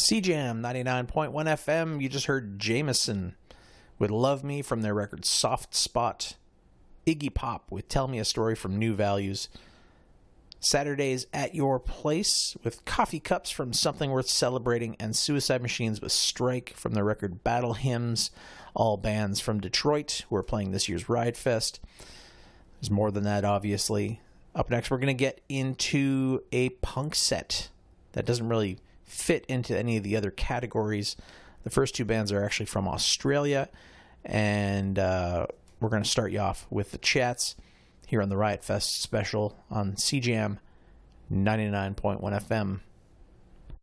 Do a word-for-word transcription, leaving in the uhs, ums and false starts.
C Jam ninety-nine point one F M. You just heard Jameson with Love Me from their record Soft Spot. Iggy Pop with Tell Me a Story from New Values. Saturdays at Your Place with Coffee Cups from Something Worth Celebrating, and Suicide Machines with Strike from their record Battle Hymns. All bands from Detroit who are playing this year's Ride Fest. There's more than that, obviously. Up next, we're going to get into a punk set that doesn't really fit into any of the other categories. The first two bands are actually from Australia, and uh, we're going to start you off with the Chats here on the Riot Fest special on C Jam ninety-nine point one F M.